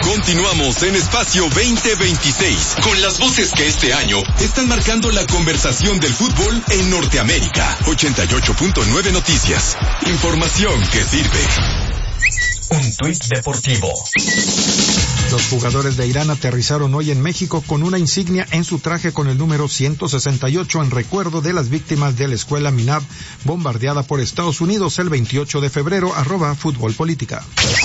Continuamos en Espacio 2026 con las voces que este año están marcando la conversación del fútbol en Norteamérica. 88.9 Noticias. Información que sirve. Un tuit deportivo. Los jugadores de Irán aterrizaron hoy en México con una insignia en su traje con el número 168 en recuerdo de las víctimas de la escuela Minab bombardeada por Estados Unidos el 28 de febrero. @Fútbol Política.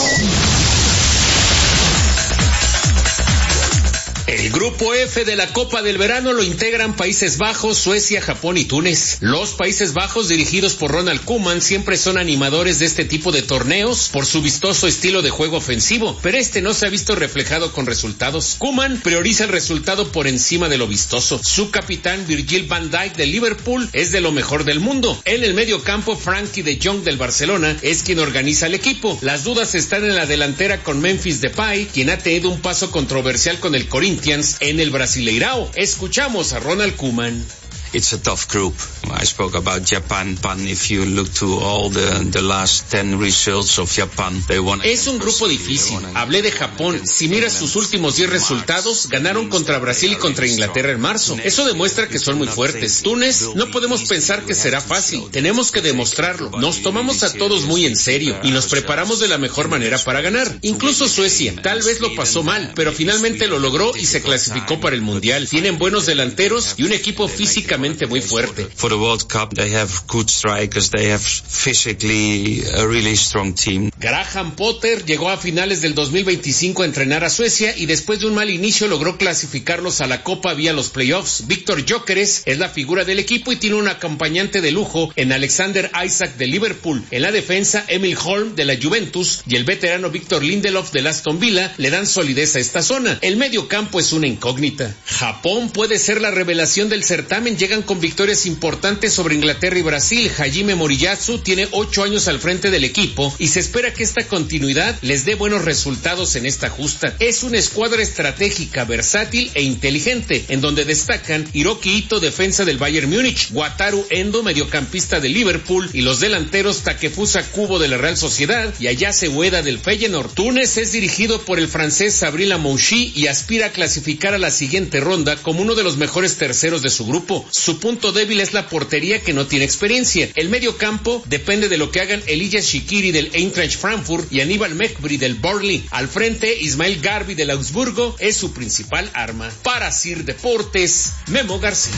El grupo F de la Copa del Verano lo integran Países Bajos, Suecia, Japón y Túnez. Los Países Bajos, dirigidos por Ronald Koeman, siempre son animadores de este tipo de torneos por su vistoso estilo de juego ofensivo, pero este no se ha visto reflejado con resultados. Koeman prioriza el resultado por encima de lo vistoso. Su capitán, Virgil van Dijk de Liverpool, es de lo mejor del mundo. En el medio campo, Frankie de Jong del Barcelona es quien organiza el equipo. Las dudas están en la delantera con Memphis Depay, quien ha tenido un paso controversial con el Corinthians en el Brasileirao. Escuchamos a Ronald Koeman. It's a tough group. I spoke about Japan. If you look to all the last 10 results of Japan, they won. Es un grupo difícil. Hablé de Japón. Si miras sus últimos 10 resultados, ganaron contra Brasil y contra Inglaterra en marzo. Eso demuestra que son muy fuertes. Túnez, no podemos pensar que será fácil. Tenemos que demostrarlo. Nos tomamos a todos muy en serio y nos preparamos de la mejor manera para ganar. Incluso Suecia, tal vez lo pasó mal, pero finalmente lo logró y se clasificó para el Mundial. Tienen buenos delanteros y un equipo físicamente muy fuerte. For the World Cup, they have good strikers, they have physically a really strong team. Graham Potter llegó a finales del 2025 a entrenar a Suecia y después de un mal inicio logró clasificarlos a la Copa vía los playoffs. Víctor Gyökeres es la figura del equipo y tiene un acompañante de lujo en Alexander Isak de Liverpool. En la defensa, Emil Holm de la Juventus y el veterano Victor Lindelof del Aston Villa le dan solidez a esta zona. El medio campo es una incógnita. Japón puede ser la revelación del certamen. Llegan con victorias importantes sobre Inglaterra y Brasil. Hajime Moriyasu tiene 8 años al frente del equipo y se espera que esta continuidad les dé buenos resultados en esta justa. Es una escuadra estratégica, versátil e inteligente, en donde destacan Hiroki Ito, defensa del Bayern Múnich, Wataru Endo, mediocampista de Liverpool, y los delanteros Takefusa Kubo de la Real Sociedad y Ayase Ueda del Feyenoord. Túnez es dirigido por el francés Sabrina Mouchi y aspira a clasificar a la siguiente ronda como uno de los mejores terceros de su grupo. Su punto débil es la portería, que no tiene experiencia. El medio campo depende de lo que hagan Elijah Shaqiri del Eintracht Frankfurt y Aníbal Mekbri del Burnley. Al frente, Ismail Garbi del Augsburgo es su principal arma. Para CIR Deportes, Memo García.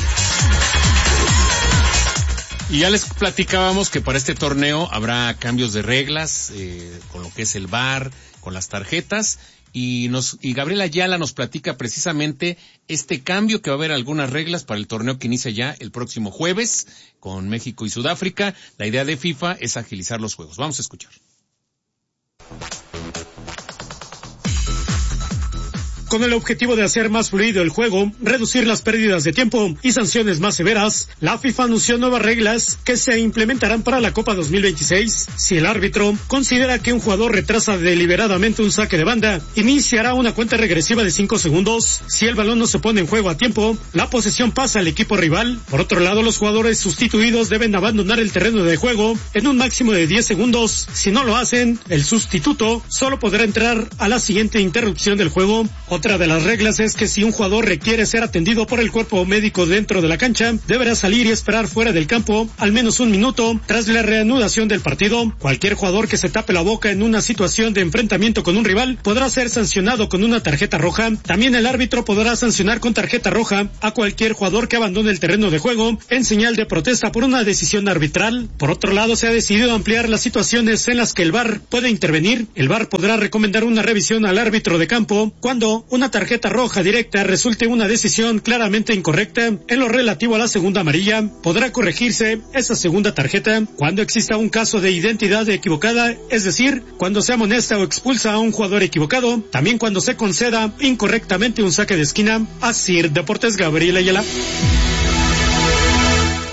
Y ya les platicábamos que para este torneo habrá cambios de reglas, con lo que es el VAR, con las tarjetas. Y Gabriela Ayala nos platica precisamente este cambio, que va a haber algunas reglas para el torneo que inicia ya el próximo jueves con México y Sudáfrica. La idea de FIFA es agilizar los juegos. Vamos a escuchar. Con el objetivo de hacer más fluido el juego, reducir las pérdidas de tiempo y sanciones más severas, la FIFA anunció nuevas reglas que se implementarán para la Copa 2026. Si el árbitro considera que un jugador retrasa deliberadamente un saque de banda, iniciará una cuenta regresiva de 5 segundos. Si el balón no se pone en juego a tiempo, la posesión pasa al equipo rival. Por otro lado, los jugadores sustituidos deben abandonar el terreno de juego en un máximo de 10 segundos. Si no lo hacen, el sustituto solo podrá entrar a la siguiente interrupción del juego. Otra de las reglas es que si un jugador requiere ser atendido por el cuerpo médico dentro de la cancha, deberá salir y esperar fuera del campo al menos un minuto tras la reanudación del partido. Cualquier jugador que se tape la boca en una situación de enfrentamiento con un rival podrá ser sancionado con una tarjeta roja. También el árbitro podrá sancionar con tarjeta roja a cualquier jugador que abandone el terreno de juego en señal de protesta por una decisión arbitral. Por otro lado, se ha decidido ampliar las situaciones en las que el VAR puede intervenir. El VAR podrá recomendar una revisión al árbitro de campo cuando una tarjeta roja directa resulte una decisión claramente incorrecta. En lo relativo a la segunda amarilla, podrá corregirse esa segunda tarjeta cuando exista un caso de identidad equivocada, es decir, cuando se amonesta o expulsa a un jugador equivocado, también cuando se conceda incorrectamente un saque de esquina. Así, Deportes, Gabriela Ayala.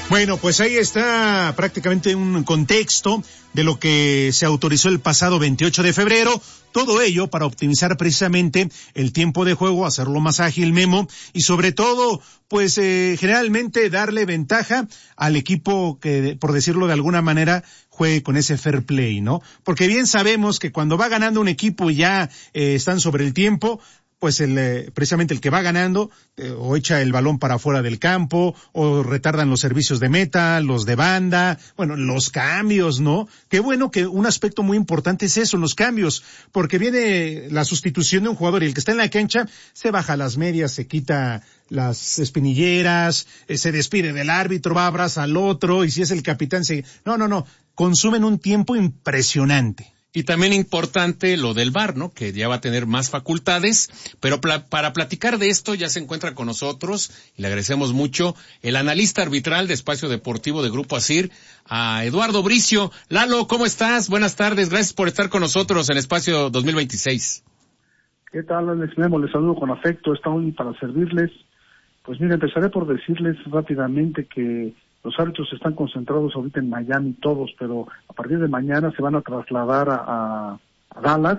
Bueno, pues ahí está prácticamente un contexto de lo que se autorizó el pasado 28 de febrero, todo ello para optimizar precisamente el tiempo de juego, hacerlo más ágil, Memo, y sobre todo, pues generalmente darle ventaja al equipo que, por decirlo de alguna manera, juegue con ese fair play, ¿no? Porque bien sabemos que cuando va ganando un equipo y ya están sobre el tiempo, pues precisamente el que va ganando o echa el balón para afuera del campo o retardan los servicios de meta, los de banda, bueno, los cambios, ¿no? Qué bueno que un aspecto muy importante es eso, los cambios, porque viene la sustitución de un jugador y el que está en la cancha se baja las medias, se quita las espinilleras, se despide del árbitro, va a abrazar al otro y si es el capitán no, consumen un tiempo impresionante. Y también importante lo del VAR, ¿no? Que ya va a tener más facultades, pero para platicar de esto ya se encuentra con nosotros, y le agradecemos mucho, el analista arbitral de Espacio Deportivo de Grupo ASIR, a Eduardo Bricio. Lalo, ¿cómo estás? Buenas tardes, gracias por estar con nosotros en Espacio 2026. ¿Qué tal, Alex Memo? Les saludo con afecto, estamos para servirles. Pues mira, empezaré por decirles rápidamente que los árbitros están concentrados ahorita en Miami todos, pero a partir de mañana se van a trasladar a Dallas,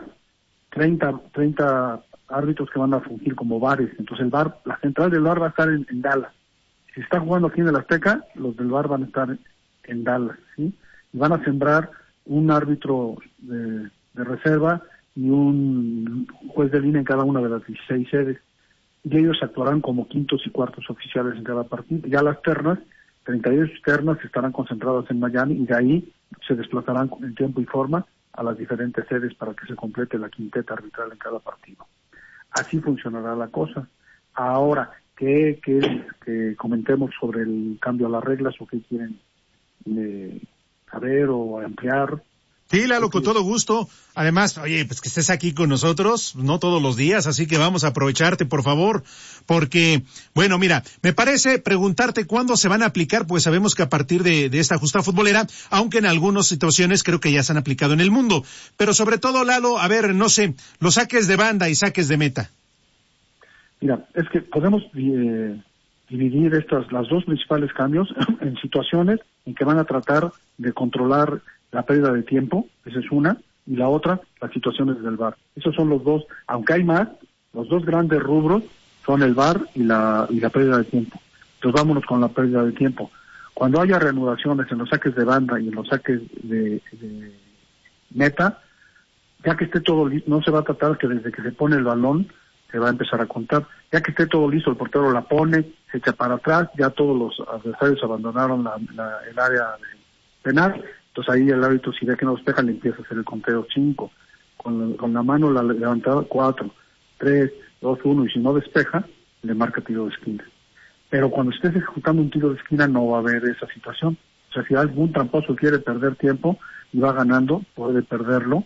30 árbitros que van a fungir como VARes. Entonces el VAR, la central del VAR va a estar en Dallas. Si está jugando aquí en el Azteca, los del VAR van a estar en Dallas, ¿sí? Y van a sembrar un árbitro de reserva y un juez de línea en cada una de las 16 sedes. Y ellos actuarán como quintos y cuartos oficiales en cada partido. Ya las ternas, 32 ternas estarán concentradas en Miami y de ahí se desplazarán en tiempo y forma a las diferentes sedes para que se complete la quinteta arbitral en cada partido. Así funcionará la cosa. Ahora, que comentemos sobre el cambio a las reglas o qué quieren saber o ampliar. Sí, Lalo, con todo gusto. Además, oye, pues que estés aquí con nosotros, no todos los días, así que vamos a aprovecharte, por favor, porque, bueno, mira, me parece preguntarte cuándo se van a aplicar, pues sabemos que a partir de esta justa futbolera, aunque en algunas situaciones creo que ya se han aplicado en el mundo, pero sobre todo, Lalo, a ver, no sé, los saques de banda y saques de meta. Mira, es que podemos dividir las dos principales cambios en situaciones en que van a tratar de controlar la pérdida de tiempo, esa es una, y la otra, las situaciones del VAR. Esos son los dos, aunque hay más, los dos grandes rubros son el VAR y la pérdida de tiempo. Entonces vámonos con la pérdida de tiempo. Cuando haya reanudaciones en los saques de banda y en los saques de meta, ya que esté todo listo, no se va a tratar que desde que se pone el balón se va a empezar a contar. Ya que esté todo listo, el portero la pone, se echa para atrás, ya todos los adversarios abandonaron el área penal. Entonces ahí el árbitro, si ve que no despeja, le empieza a hacer el conteo 5. Con la mano la levantada 4, 3, 2, 1, y si no despeja, le marca tiro de esquina. Pero cuando estés ejecutando un tiro de esquina no va a haber esa situación. O sea, si algún tramposo quiere perder tiempo y va ganando, puede perderlo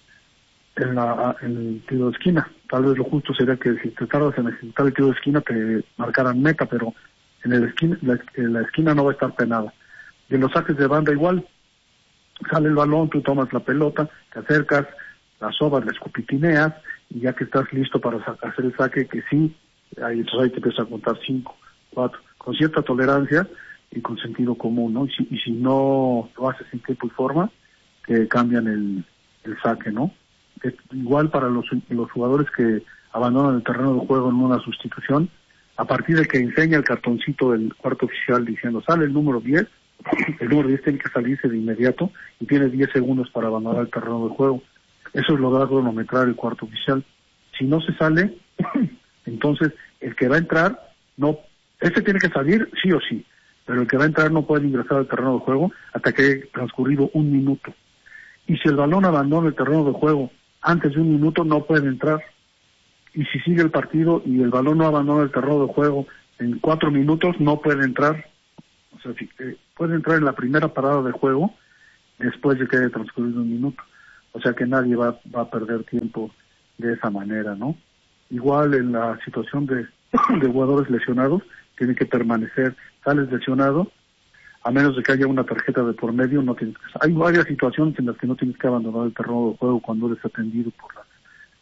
en el tiro de esquina. Tal vez lo justo sería que si te tardas en ejecutar el tiro de esquina te marcaran meta, pero en la esquina no va a estar penada. Y en los saques de banda igual. Sale el balón, tú tomas la pelota, te acercas, la sobas, la escupitineas, y ya que estás listo para hacer el saque, que sí, ahí te empiezas a contar 5, 4, con cierta tolerancia y con sentido común, ¿no? Y si no lo haces en tiempo y forma, que cambian el saque, ¿no? Igual para los jugadores que abandonan el terreno de juego en una sustitución, a partir de que enseña el cartoncito del cuarto oficial diciendo, sale el número 10, el número 10 tiene que salirse de inmediato y tiene 10 segundos para abandonar el terreno de juego. Eso es lograr cronometrar el cuarto oficial. Si no se sale, entonces el que va a entrar, ese tiene que salir sí o sí, pero el que va a entrar no puede ingresar al terreno de juego hasta que haya transcurrido 1 minuto. Y si el balón abandona el terreno de juego antes de 1 minuto, no puede entrar. Y si sigue el partido y el balón no abandona el terreno de juego en 4 minutos, no puede entrar. O sea, puede entrar en la primera parada de juego después de que haya transcurrido 1 minuto. O sea que nadie va a perder tiempo de esa manera, ¿no? Igual en la situación de jugadores lesionados, tienen que permanecer, sales lesionado, a menos de que haya una tarjeta de por medio, no tienes que... Hay varias situaciones en las que no tienes que abandonar el terreno de juego cuando eres atendido por las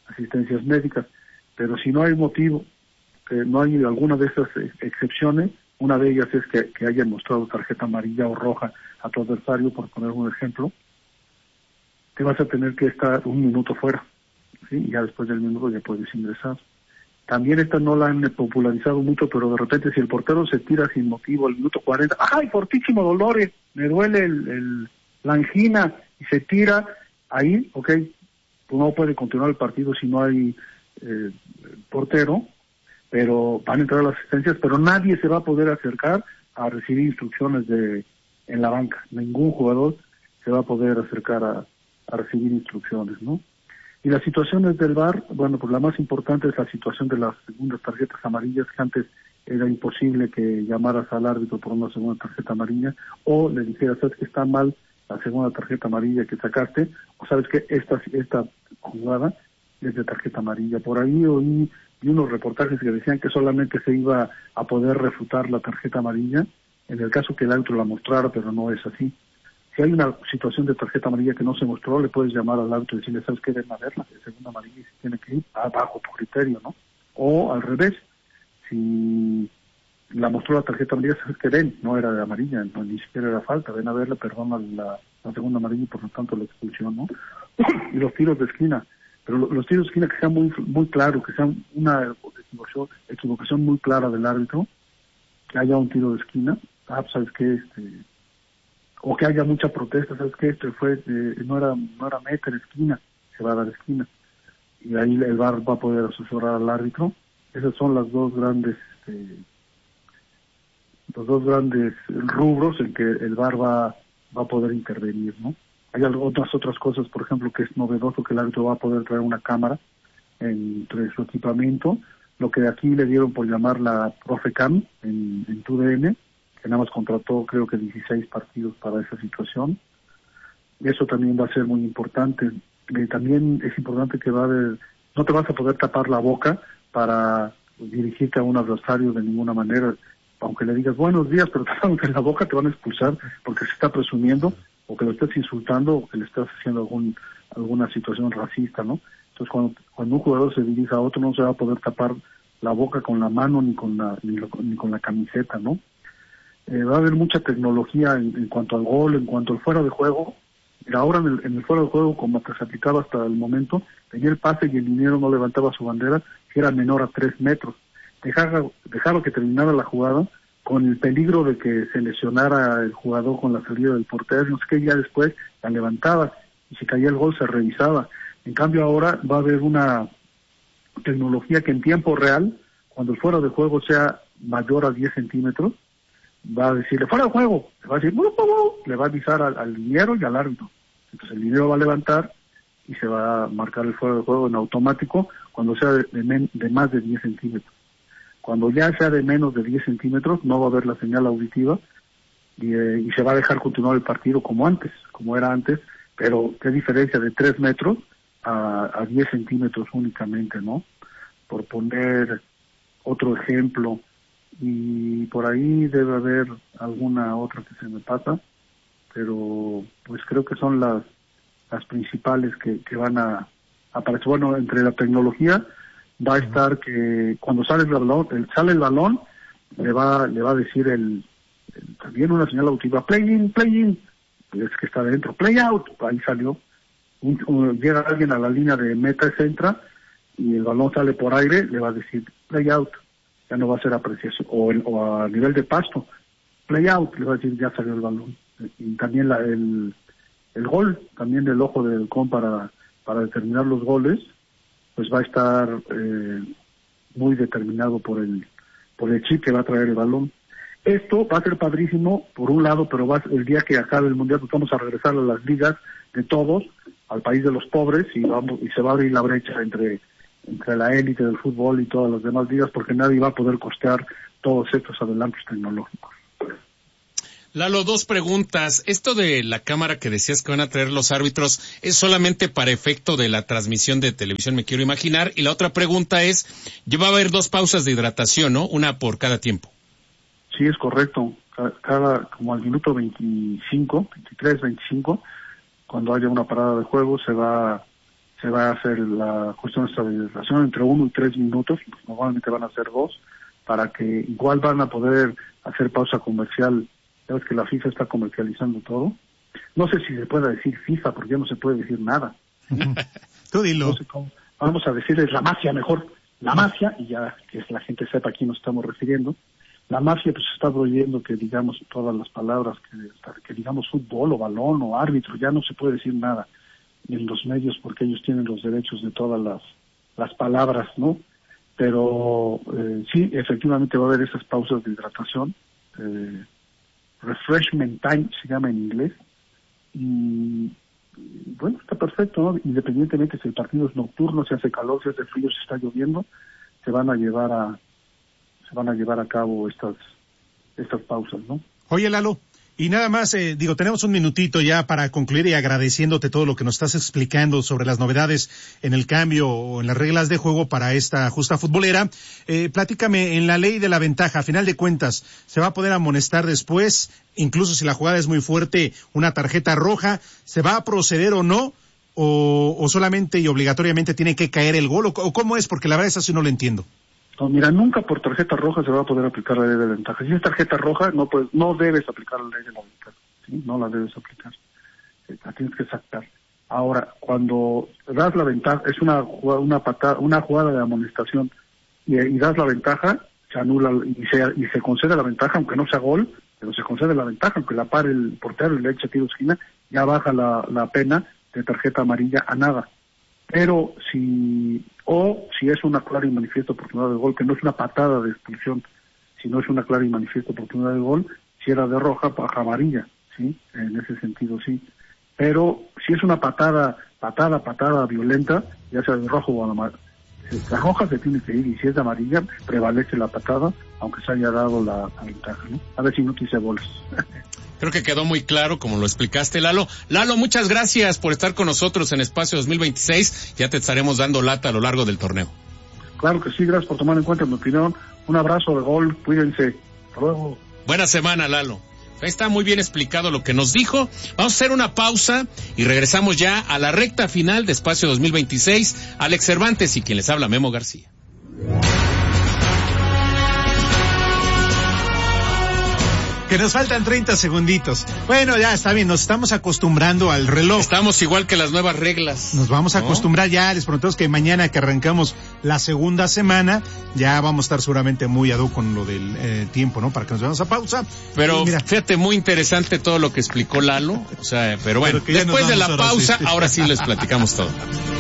asistencias médicas, pero si no hay motivo, que no hay alguna de esas excepciones, Una de ellas es que haya mostrado tarjeta amarilla o roja a tu adversario, por poner un ejemplo, te vas a tener que estar 1 minuto fuera, ¿sí? Y ya después del minuto ya puedes ingresar. También esta no la han popularizado mucho, pero de repente si el portero se tira sin motivo al minuto 40, ¡ay, fortísimo dolor! Me duele la angina, y se tira, ahí, ok, pues no puede continuar el partido si no hay portero, pero van a entrar las asistencias, pero nadie se va a poder acercar a recibir instrucciones en la banca. Ningún jugador se va a poder acercar a recibir instrucciones, ¿no? Y las situaciones del VAR, bueno, pues la más importante es la situación de las segundas tarjetas amarillas, que antes era imposible que llamaras al árbitro por una segunda tarjeta amarilla, o le dijeras, sabes que está mal la segunda tarjeta amarilla que sacaste, o sabes que esta jugada es de tarjeta amarilla. Por ahí oí unos reportajes que decían que solamente se iba a poder refutar la tarjeta amarilla en el caso que el árbitro la mostrara, pero no es así. Si hay una situación de tarjeta amarilla que no se mostró, le puedes llamar al árbitro y decirle, ¿sabes qué? Deben haberla, de segunda amarilla, y si tiene que ir bajo tu criterio, ¿no? O al revés, si la mostró la tarjeta amarilla, ¿sabes qué? Ven, no era de amarilla, no, ni siquiera era falta, ven a verla, perdona la segunda amarilla y por lo tanto la expulsión, ¿no? Y los tiros de esquina, pero los tiros de esquina que sean muy claros, que sean una equivocación muy clara del árbitro, que haya un tiro de esquina, ¿sabes qué? O que haya mucha protesta, ¿sabes qué? No era meta, era esquina, se va a dar esquina. Y ahí el VAR va a poder asesorar al árbitro. Esos son los dos grandes rubros en que el VAR va a poder intervenir, ¿no? Hay otras cosas, por ejemplo, que es novedoso, que el árbitro va a poder traer una cámara entre su equipamiento, lo que aquí le dieron por llamar la Profecam en TUDN, que nada más contrató creo que 16 partidos para esa situación. Eso también va a ser muy importante. También es importante que no te vas a poder tapar la boca para dirigirte a un adversario de ninguna manera, aunque le digas buenos días, pero te en la boca te van a expulsar porque se está presumiendo, o que lo estés insultando, o que le estás haciendo alguna situación racista, ¿no? Entonces cuando un jugador se dirige a otro, no se va a poder tapar la boca con la mano ni con la camiseta, ¿no? Va a haber mucha tecnología en cuanto al gol, en cuanto al fuera de juego. Mira, ahora en el fuera de juego, como que se aplicaba hasta el momento, tenía el pase y el liniero no levantaba su bandera si era menor a 3 metros. Dejaba que terminara la jugada con el peligro de que se lesionara el jugador con la salida del portero, no sé qué, ya después la levantaba y si caía el gol se revisaba. En cambio ahora va a haber una tecnología que en tiempo real, cuando el fuera de juego sea mayor a 10 centímetros, va a decirle fuera de juego, le va a decir le va a avisar al liniero y al árbitro. Entonces el liniero va a levantar y se va a marcar el fuera de juego en automático cuando sea de más de 10 centímetros. Cuando ya sea de menos de 10 centímetros no va a haber la señal auditiva y se va a dejar continuar el partido como era antes, pero qué diferencia de 3 metros a 10 centímetros únicamente, ¿no? Por poner otro ejemplo. Y por ahí debe haber alguna otra que se me pasa, pero pues creo que son las principales que van a aparecer. Bueno, entre la tecnología va a estar que cuando sale el balón le va a decir también una señal auditiva, play in, es que está dentro, play out, ahí salió, llega alguien a la línea de meta, se entra y el balón sale por aire, le va a decir play out, ya no va a ser apreciación, o a nivel de pasto, play out, le va a decir ya salió el balón. Y también el gol, también del ojo del halcón para determinar los goles, pues va a estar muy determinado por el chip que va a traer el balón. Esto va a ser padrísimo, por un lado, pero el día que acabe el Mundial, pues vamos a regresar a las ligas de todos, al país de los pobres, y se va a abrir la brecha entre la élite del fútbol y todas las demás ligas, porque nadie va a poder costear todos estos adelantos tecnológicos. Lalo, 2 preguntas. Esto de la cámara que decías que van a traer los árbitros, ¿es solamente para efecto de la transmisión de televisión, me quiero imaginar? Y la otra pregunta es, ya va a haber 2 pausas de hidratación, ¿no? Una por cada tiempo. Sí, es correcto. Como al minuto 23, 25, cuando haya una parada de juego, se va a hacer la cuestión de estabilización entre 1 y 3 minutos, pues normalmente van a ser 2, para que igual van a poder hacer pausa comercial. Ya ves que la FIFA está comercializando todo. No sé si se pueda decir FIFA, porque ya no se puede decir nada. Tú dilo. No sé cómo. Vamos a decirles la mafia mejor. La mafia, y ya que la gente sepa a quién nos estamos refiriendo. La mafia pues está prohibiendo que digamos todas las palabras, que digamos fútbol o balón o árbitro, ya no se puede decir nada en los medios porque ellos tienen los derechos de todas las palabras, ¿no? Pero sí, efectivamente va a haber esas pausas de hidratación, refreshment time se llama en inglés, y bueno, está perfecto, ¿no? Independientemente si el partido es nocturno, si hace calor, si hace frío, si está lloviendo, se van a llevar a cabo estas pausas, ¿no? Oye, Lalo, y nada más, tenemos un minutito ya para concluir y agradeciéndote todo lo que nos estás explicando sobre las novedades en el cambio o en las reglas de juego para esta justa futbolera. Platícame, en la ley de la ventaja, a final de cuentas, ¿se va a poder amonestar después, incluso si la jugada es muy fuerte, una tarjeta roja? ¿Se va a proceder o no? ¿O solamente y obligatoriamente tiene que caer el gol? ¿O cómo es? Porque la verdad es así no lo entiendo. No, mira, nunca por tarjeta roja se va a poder aplicar la ley de ventaja. Si es tarjeta roja, no debes aplicar la ley de la ventaja, ¿sí? No la debes aplicar. La tienes que sacar. Ahora, cuando das la ventaja, es una jugada de amonestación y das la ventaja, se anula y se concede la ventaja, aunque no sea gol, pero se concede la ventaja, aunque la pare el portero y le eche tiro de esquina, ya baja la pena de tarjeta amarilla a nada. Pero si es una clara y manifiesta oportunidad de gol, que no es una patada de expulsión, sino es una clara y manifiesta oportunidad de gol, si era de roja, baja amarilla, ¿sí? En ese sentido sí. Pero si es una patada violenta, ya sea de rojo o amarilla, la roja se tiene que ir, y si es de amarilla, prevalece la patada, aunque se haya dado la ventaja, ¿no? A ver si no te hice bolas. Creo que quedó muy claro como lo explicaste, Lalo. Lalo, muchas gracias por estar con nosotros en Espacio 2026. Ya te estaremos dando lata a lo largo del torneo. Claro que sí, gracias por tomar en cuenta mi opinión. Un abrazo de gol, cuídense. Hasta luego. Buena semana, Lalo. Ahí está muy bien explicado lo que nos dijo. Vamos a hacer una pausa y regresamos ya a la recta final de Espacio 2026. Alex Cervantes y quien les habla, Memo García. Que nos faltan 30 segunditos. Bueno, ya está bien, nos estamos acostumbrando al reloj. Estamos igual que las nuevas reglas. Nos vamos a acostumbrar ya, les prometemos que mañana que arrancamos la segunda semana, ya vamos a estar seguramente muy ad hoc con lo del tiempo, ¿no? Para que nos vayamos a pausa. Pero mira, fíjate, muy interesante todo lo que explicó Lalo, o sea, pero bueno, después de la pausa, ahora sí les platicamos todo.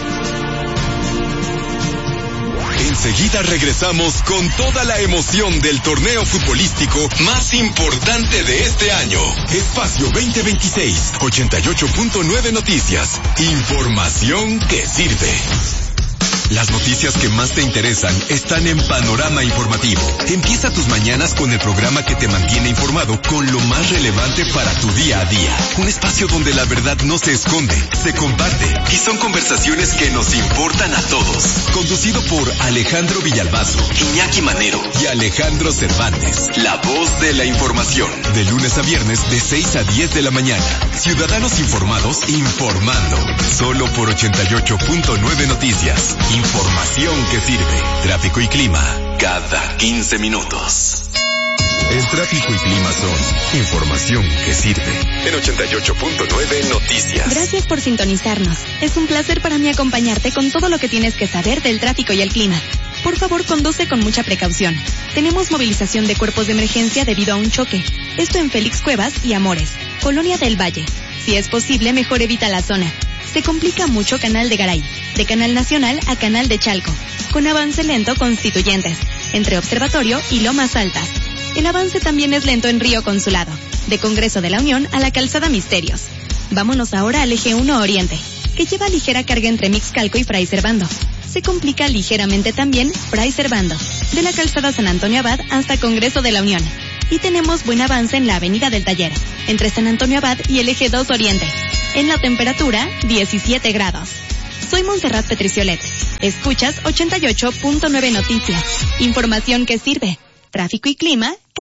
Enseguida regresamos con toda la emoción del torneo futbolístico más importante de este año. Espacio 2026, 88.9 Noticias. Información que sirve. Las noticias que más te interesan están en Panorama Informativo. Empieza tus mañanas con el programa que te mantiene informado con lo más relevante para tu día a día. Un espacio donde la verdad no se esconde, se comparte y son conversaciones que nos importan a todos. Conducido por Alejandro Villalbazo, Iñaki Manero y Alejandro Cervantes. La voz de la información. De lunes a viernes de 6 a 10 de la mañana. Ciudadanos informados informando. Solo por 88.9 Noticias. Información que sirve. Tráfico y clima cada 15 minutos. El tráfico y clima son información que sirve. En 88.9 Noticias. Gracias por sintonizarnos. Es un placer para mí acompañarte con todo lo que tienes que saber del tráfico y el clima. Por favor, conduce con mucha precaución. Tenemos movilización de cuerpos de emergencia debido a un choque. Esto en Félix Cuevas y Amores, Colonia del Valle. Si es posible, mejor evita la zona. Se complica mucho Canal de Garay, de Canal Nacional a Canal de Chalco, con avance lento Constituyentes, entre Observatorio y Lomas Altas. El avance también es lento en Río Consulado, de Congreso de la Unión a la Calzada Misterios. Vámonos ahora al Eje 1 Oriente, que lleva ligera carga entre Mixcalco y Fray Servando. Se complica ligeramente también Fray Servando, de la Calzada San Antonio Abad hasta Congreso de la Unión. Y tenemos buen avance en la Avenida del Taller, entre San Antonio Abad y el Eje 2 Oriente. En la temperatura, 17 grados. Soy Montserrat Petriciolet. Escuchas 88.9 Noticias. Información que sirve. Tráfico y clima.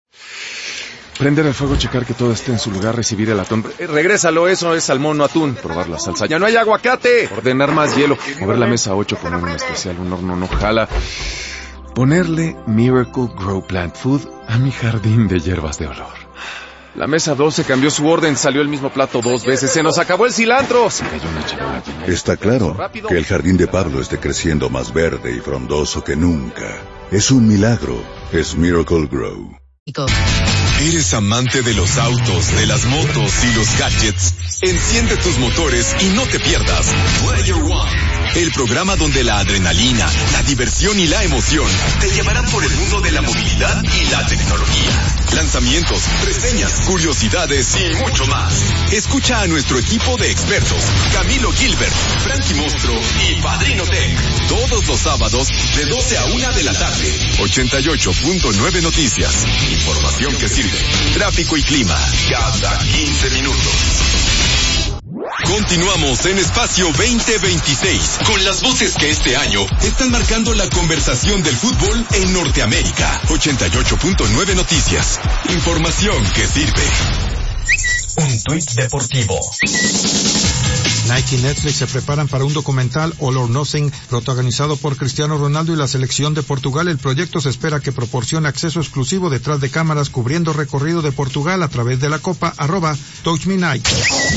Prender el fuego, checar que todo esté en su lugar, recibir el atún. Regrésalo, eso es salmón, no atún. Probar la salsa. ¡Ya no hay aguacate! Ordenar más hielo. Mover la mesa 8, poner un especial. Un horno no jala. Ponerle Miracle Grow Plant Food a mi jardín de hierbas de olor. La mesa 12 cambió su orden, salió el mismo plato 2 veces, se nos acabó el cilantro. Se cayó una charola llena. Está claro que el jardín de Pablo esté creciendo más verde y frondoso que nunca. Es un milagro, es Miracle Grow. ¿Eres amante de los autos, de las motos y los gadgets? Enciende tus motores y no te pierdas Player One, el programa donde la adrenalina, la diversión y la emoción te llevarán por el mundo de la movilidad y la tecnología. Lanzamientos, reseñas, curiosidades y mucho más. Escucha a nuestro equipo de expertos, Camilo Gilbert, Frankie Monstro y Padrino Tech, todos los sábados de 12 a 1 de la tarde. 88.9 Noticias. Información que sirve. Tráfico y clima cada 15 minutos. Continuamos en Espacio 2026 con las voces que este año están marcando la conversación del fútbol en Norteamérica. 88.9 Noticias. Información que sirve. Un tuit deportivo. Nike y Netflix se preparan para un documental All or Nothing protagonizado por Cristiano Ronaldo y la selección de Portugal. El proyecto se espera que proporcione acceso exclusivo detrás de cámaras cubriendo recorrido de Portugal a través de la copa @TouchMeNike.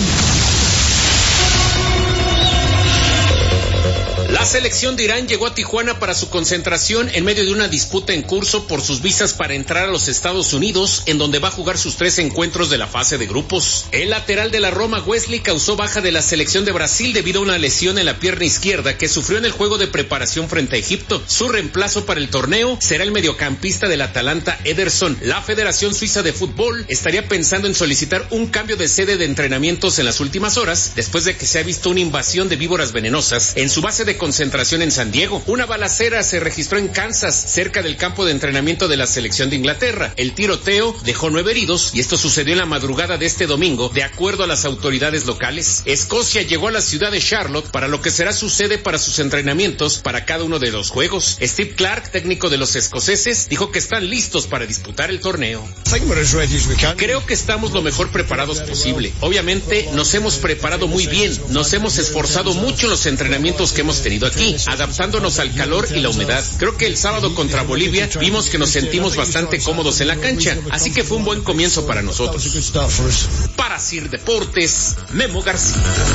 La selección de Irán llegó a Tijuana para su concentración en medio de una disputa en curso por sus visas para entrar a los Estados Unidos, en donde va a jugar sus 3 encuentros de la fase de grupos. El lateral de la Roma, Wesley, causó baja de la selección de Brasil debido a una lesión en la pierna izquierda que sufrió en el juego de preparación frente a Egipto. Su reemplazo para el torneo será el mediocampista del Atalanta, Ederson. La Federación Suiza de Fútbol estaría pensando en solicitar un cambio de sede de entrenamientos en las últimas horas, después de que se ha visto una invasión de víboras venenosas en su base de concentración en San Diego. Una balacera se registró en Kansas, cerca del campo de entrenamiento de la selección de Inglaterra. El tiroteo dejó 9 heridos y esto sucedió en la madrugada de este domingo, de acuerdo a las autoridades locales. Escocia llegó a la ciudad de Charlotte para lo que será su sede para sus entrenamientos para cada uno de los juegos. Steve Clark, técnico de los escoceses, dijo que están listos para disputar el torneo. Creo que estamos lo mejor preparados posible. Obviamente nos hemos preparado muy bien, nos hemos esforzado mucho en los entrenamientos que hemos tenido aquí, adaptándonos al calor y la humedad. Creo que el sábado contra Bolivia vimos que nos sentimos bastante cómodos en la cancha, así que fue un buen comienzo para nosotros. Para Sir Deportes, Memo García.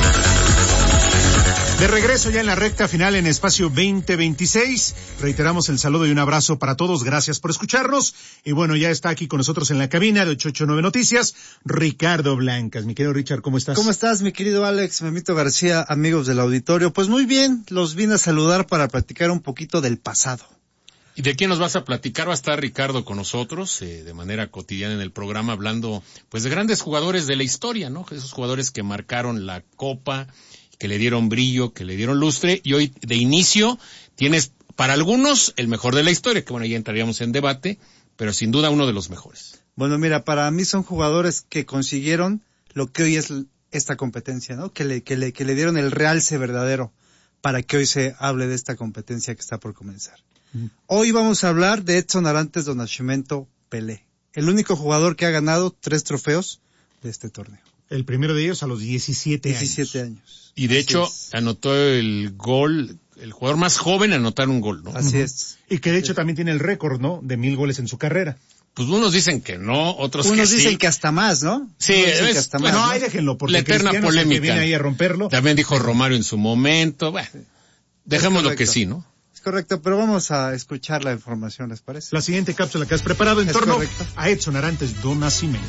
De regreso ya en la recta final en Espacio 2026. Reiteramos el saludo y un abrazo para todos. Gracias por escucharnos. Y bueno, ya está aquí con nosotros en la cabina de 889 Noticias, Ricardo Blancas. Mi querido Richard, ¿cómo estás? ¿Cómo estás, mi querido Alex, Memito García, amigos del auditorio? Pues muy bien, los vine a saludar para platicar un poquito del pasado. ¿Y de quién nos vas a platicar? Va a estar Ricardo con nosotros, de manera cotidiana en el programa, hablando pues de grandes jugadores de la historia, ¿no? Esos jugadores que marcaron la Copa, que le dieron brillo, que le dieron lustre, y hoy de inicio tienes para algunos el mejor de la historia, que bueno, ya entraríamos en debate, pero sin duda uno de los mejores. Bueno, mira, para mí son jugadores que consiguieron lo que hoy es esta competencia, ¿no? Que le dieron el realce verdadero para que hoy se hable de esta competencia que está por comenzar. Hoy vamos a hablar de Edson Arantes do Nascimento Pelé, el único jugador que ha ganado 3 trofeos de este torneo. El primero de ellos a los 17 años. Y de hecho anotó el gol, el jugador más joven a anotar un gol, ¿no? Así es. Y que de hecho también tiene el récord, ¿no? De 1000 goles en su carrera. Pues unos dicen que no, otros que sí. Unos dicen que hasta más, ¿no? Sí, bueno, ahí déjenlo, porque la eterna polémica. Que viene ahí a romperlo. También dijo Romario en su momento. Bueno, dejémoslo que sí, ¿no? Es correcto, pero vamos a escuchar la información, ¿les parece? La siguiente cápsula que has preparado en torno a Edson Arantes do Nascimento.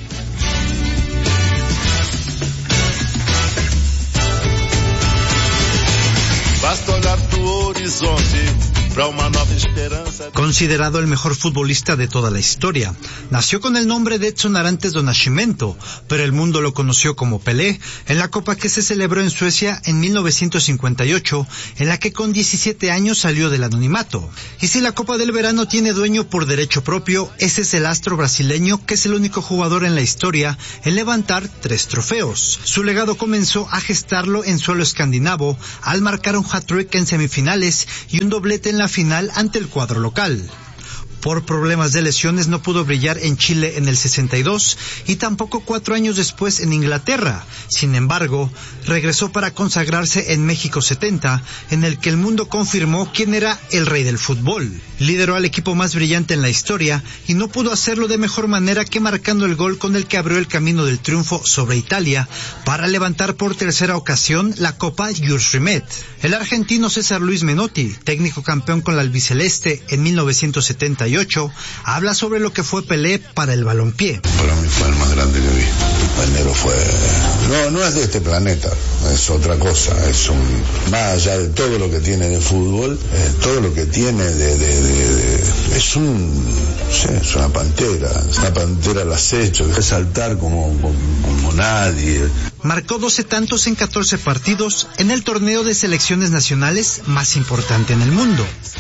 Basta olhar tu horizonte para una nueva esperanza. Considerado el mejor futbolista de toda la historia, nació con el nombre de Edson Arantes do Nascimento, pero el mundo lo conoció como Pelé en la Copa que se celebró en Suecia en 1958, en la que con 17 años salió del anonimato. Y si la Copa del Verano tiene dueño por derecho propio, ese es el astro brasileño que es el único jugador en la historia en levantar 3 trofeos. Su legado comenzó a gestarlo en suelo escandinavo al marcar un hat-trick en semifinales y un doblete en la final ante el cuadro local. Por problemas de lesiones no pudo brillar en Chile en el 62 y tampoco 4 años después en Inglaterra. Sin embargo, regresó para consagrarse en México 70, en el que el mundo confirmó quién era el rey del fútbol. Lideró al equipo más brillante en la historia y no pudo hacerlo de mejor manera que marcando el gol con el que abrió el camino del triunfo sobre Italia para levantar por tercera ocasión la Copa Jules Rimet. El argentino César Luis Menotti, técnico campeón con la albiceleste en 1978, habla sobre lo que fue Pelé para el balompié. Para mí fue el más grande que vi. El negro fue... No es de este planeta, es otra cosa, más allá de todo lo que tiene de fútbol, todo lo que tiene es una pantera al acecho, es saltar como nadie. Marcó 12 tantos en 14 partidos en el torneo de selecciones nacionales más importante en el mundo.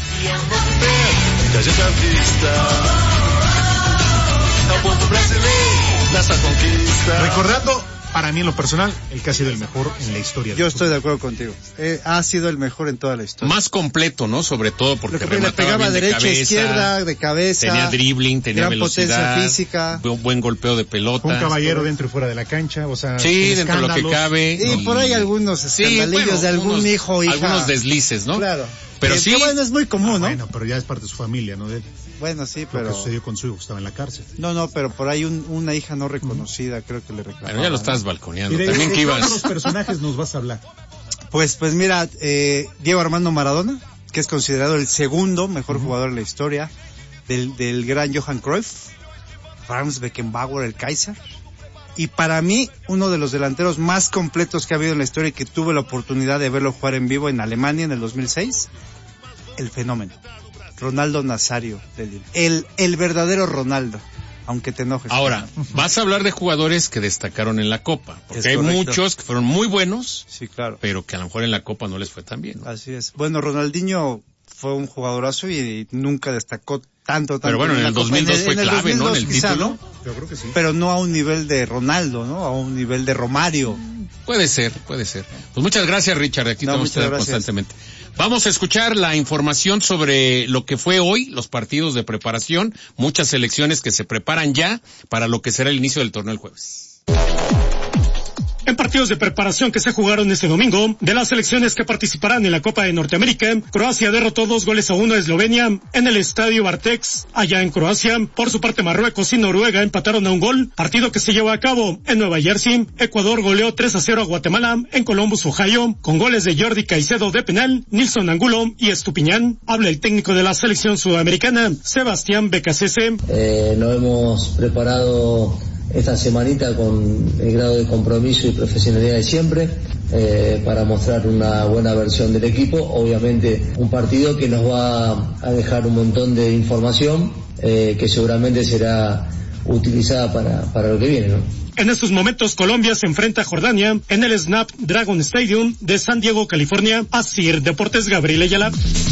Recordando, para mí en lo personal, el que ha sido el mejor en la historia. Yo estoy de acuerdo contigo. Ha sido el mejor en toda la historia. Más completo, ¿no? Sobre todo porque le pegaba derecha, cabeza, izquierda, de cabeza. Tenía dribbling, tenía gran velocidad, potencia física. Buen golpeo de pelota. Fue un caballero dentro y fuera de la cancha, o sea, sí, dentro de lo que cabe. Y por ahí algunos escandalillos de algún hijo o hija. Algunos deslices, ¿no? Claro. Pero sí. Bueno, es muy común, ¿no? Bueno, pero ya es parte de su familia, ¿no? De él. Bueno, sí, pero... Lo que sucedió con su hijo, estaba en la cárcel. No, pero por ahí una hija no reconocida, creo que le reclamaba. Bueno, ya lo estás balconeando. ¿Y también que ibas... ¿De los personajes nos vas a hablar? Pues mira, Diego Armando Maradona, que es considerado el segundo mejor jugador en la historia, del gran Johan Cruyff, Franz Beckenbauer, el Kaiser, y para mí, uno de los delanteros más completos que ha habido en la historia y que tuve la oportunidad de verlo jugar en vivo en Alemania en el 2006, el fenómeno. Ronaldo Nazario, el verdadero Ronaldo, aunque te enojes. Ahora, vas a hablar de jugadores que destacaron en la Copa, porque hay muchos que fueron muy buenos, sí, claro, pero que a lo mejor en la Copa no les fue tan bien, ¿no? Así es. Bueno, Ronaldinho fue un jugadorazo y nunca destacó tanto. Pero bueno, en el 2002 fue clave, ¿no? En el título. ¿No? Yo creo que sí. Pero no a un nivel de Ronaldo, ¿no? A un nivel de Romario. Puede ser. Pues muchas gracias, Richard. Aquí estamos constantemente. Vamos a escuchar la información sobre lo que fue hoy, los partidos de preparación, muchas selecciones que se preparan ya para lo que será el inicio del torneo el jueves. En partidos de preparación que se jugaron este domingo, de las selecciones que participarán en la Copa de Norteamérica, Croacia derrotó 2-1 a Eslovenia en el Estadio Vartex, allá en Croacia. Por su parte, Marruecos y Noruega empataron a un gol, partido que se llevó a cabo en Nueva Jersey. Ecuador goleó 3-0 a Guatemala en Columbus, Ohio, con goles de Jordi Caicedo de penal, Nilson Angulo y Estupiñán. Habla el técnico de la selección sudamericana, Sebastián Becasese. Nos hemos preparado esta semanita con el grado de compromiso y profesionalidad de siempre, para mostrar una buena versión del equipo. Obviamente un partido que nos va a dejar un montón de información que seguramente será utilizada para lo que viene, ¿no? En estos momentos Colombia se enfrenta a Jordania en el Snapdragon Stadium de San Diego, California. Asir Deportes, Gabriel Ayala.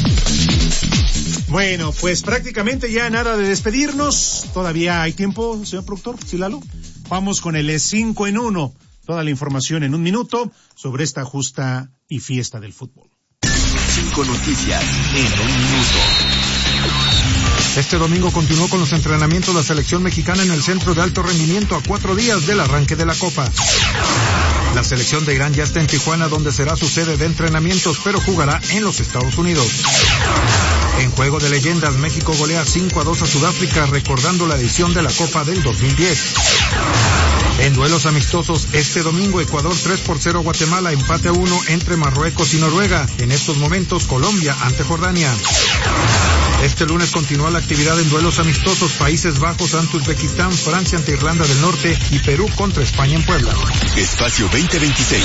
Bueno, pues prácticamente ya nada de despedirnos. Todavía hay tiempo, señor productor, ¿sí, Lalo? Vamos con el 5 en 1. Toda la información en un minuto sobre esta justa y fiesta del fútbol. 5 noticias en un minuto. Este domingo continuó con los entrenamientos la selección mexicana en el Centro de Alto Rendimiento a 4 días del arranque de la Copa. La selección de Irán ya está en Tijuana, donde será su sede de entrenamientos, pero jugará en los Estados Unidos. En Juego de Leyendas, México golea 5-2 a Sudáfrica, recordando la edición de la Copa del 2010. En duelos amistosos, este domingo Ecuador 3-0 a Guatemala, empate a 1 entre Marruecos y Noruega. En estos momentos, Colombia ante Jordania. Este lunes continúa la actividad en duelos amistosos, Países Bajos ante Uzbekistán, Francia ante Irlanda del Norte y Perú contra España en Puebla. Espacio 2026.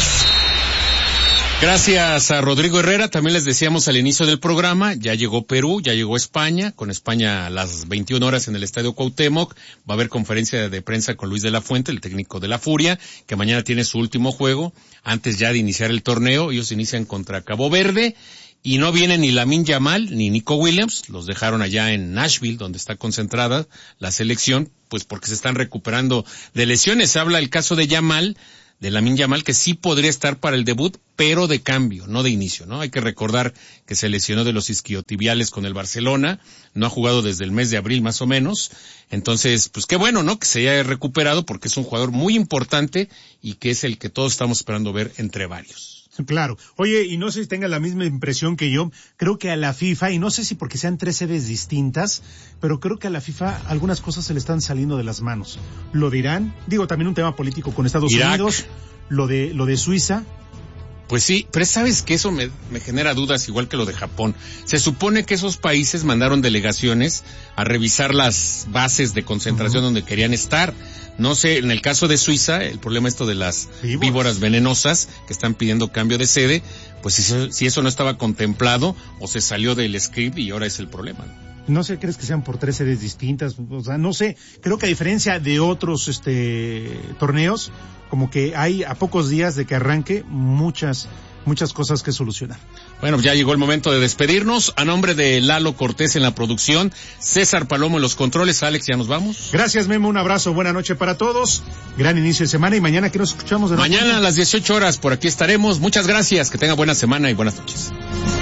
Gracias a Rodrigo Herrera. También les decíamos al inicio del programa, ya llegó Perú, ya llegó España, con España a las 21 horas en el Estadio Cuauhtémoc. Va a haber conferencia de prensa con Luis de la Fuente, el técnico de la Furia, que mañana tiene su último juego, antes ya de iniciar el torneo. Ellos inician contra Cabo Verde, y no vienen ni Lamine Yamal ni Nico Williams, los dejaron allá en Nashville, donde está concentrada la selección, pues porque se están recuperando de lesiones. Se habla el caso de Yamal, de Lamine Yamal, que sí podría estar para el debut, pero de cambio, no de inicio, ¿no? Hay que recordar que se lesionó de los isquiotibiales con el Barcelona, no ha jugado desde el mes de abril más o menos, entonces, pues qué bueno, ¿no? Que se haya recuperado porque es un jugador muy importante y que es el que todos estamos esperando ver entre varios. Claro. Oye, y no sé si tenga la misma impresión que yo, creo que a la FIFA, y no sé si porque sean 3 sedes distintas, pero creo que a la FIFA algunas cosas se le están saliendo de las manos. Lo de Irán, digo también un tema político con Estados Unidos, lo de Suiza. Pues sí, pero sabes que eso me genera dudas, igual que lo de Japón. Se supone que esos países mandaron delegaciones a revisar las bases de concentración donde querían estar. No sé, en el caso de Suiza, el problema esto de las víboras venenosas que están pidiendo cambio de sede, pues si eso no estaba contemplado o se salió del script y ahora es el problema. No sé, ¿crees que sean por 3 sedes distintas? O sea, no sé, creo que a diferencia de otros torneos, como que hay a pocos días de que arranque muchas cosas que solucionar. Bueno, ya llegó el momento de despedirnos. A nombre de Lalo Cortés en la producción, César Palomo en los controles. Alex, ¿ya nos vamos? Gracias, Memo, un abrazo, buena noche para todos. Gran inicio de semana y mañana que nos escuchamos de nuevo. Mañana a las 18 horas por aquí estaremos. Muchas gracias, que tenga buena semana y buenas noches.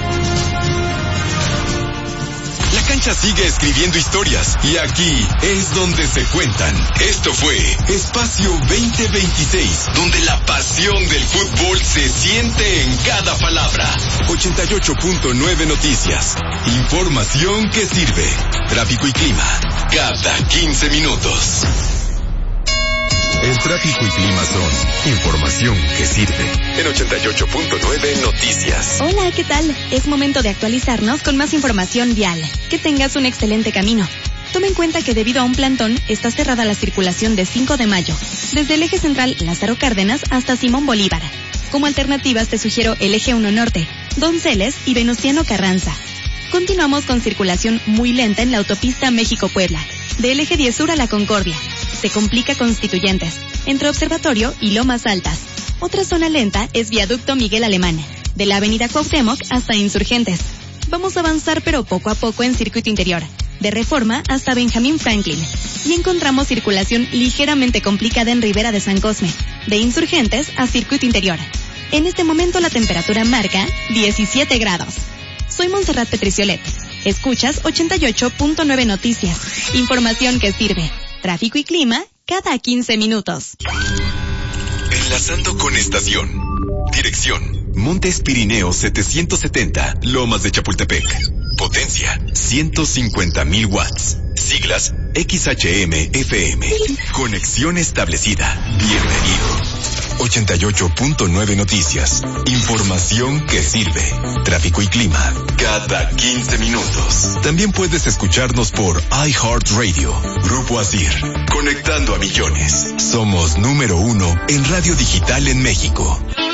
La cancha sigue escribiendo historias y aquí es donde se cuentan. Esto fue Espacio 2026, donde la pasión del fútbol se siente en cada palabra. 88.9 Noticias. Información que sirve. Tráfico y clima. Cada 15 minutos. El tráfico y clima son información que sirve. En 88.9 Noticias. Hola, ¿qué tal? Es momento de actualizarnos con más información vial. Que tengas un excelente camino. Toma en cuenta que debido a un plantón está cerrada la circulación de 5 de mayo, desde el eje central Lázaro Cárdenas hasta Simón Bolívar. Como alternativas te sugiero el eje 1 Norte, Donceles y Venustiano Carranza. Continuamos con circulación muy lenta en la autopista México-Puebla, del eje 10 Sur a La Concordia. Se complica Constituyentes, entre Observatorio y Lomas Altas. Otra zona lenta es Viaducto Miguel Alemán, de la avenida Cuauhtémoc hasta Insurgentes. Vamos a avanzar pero poco a poco en circuito interior, de Reforma hasta Benjamín Franklin. Y encontramos circulación ligeramente complicada en Ribera de San Cosme, de Insurgentes a circuito interior. En este momento la temperatura marca 17 grados. Soy Montserrat Petriciolet. Escuchas 88.9 Noticias. Información que sirve. Tráfico y clima cada 15 minutos. Enlazando con estación. Dirección: Montes Pirineos 770, Lomas de Chapultepec. Potencia: 150,000 watts. Siglas: XHM-FM. Conexión establecida. Bienvenido. 88.9 Noticias. Información que sirve. Tráfico y clima cada 15 minutos. También puedes escucharnos por iHeartRadio. Grupo Asir. Conectando a millones. Somos número 1 en radio digital en México.